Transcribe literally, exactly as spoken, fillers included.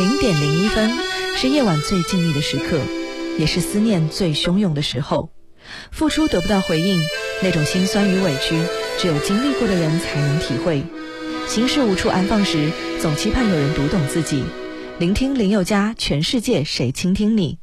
零点零一分，是夜晚最静谧的时刻，也是思念最汹涌的时候。付出得不到回应，那种心酸与委屈，只有经历过的人才能体会。心事无处安放时，总期盼有人读懂自己。聆听林宥嘉，全世界谁倾听你？